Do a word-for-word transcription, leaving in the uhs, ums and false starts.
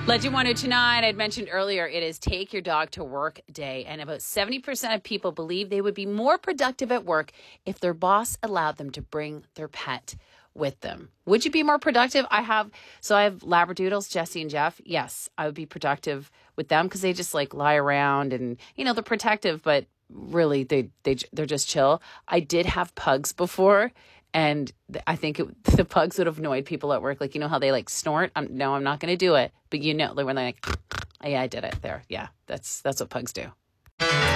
Legend one oh two nine, I'd mentioned earlier, it is Take Your Dog to Work Day. And about seventy percent of people believe they would be more productive at work if their boss allowed them to bring their pet with them. Would you be more productive? I have, so I have Labradoodles, Jesse and Jeff. Yes, I would be productive with them because they just like lie around and, you know, they're protective, but really they, they, they're just chill. I did have pugs before. And I think it, the pugs would have annoyed people at work. Like, you know how they like snort? I'm, no, I'm not going to do it. But you know, when they're like, yeah, I did it there. Yeah, that's that's what pugs do.